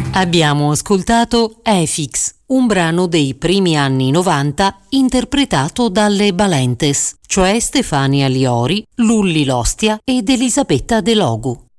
Abbiamo ascoltato Efix, un brano dei primi anni 90 interpretato dalle Balentes, cioè Stefania Liori, Lulli Lostia ed Elisabetta De Logu.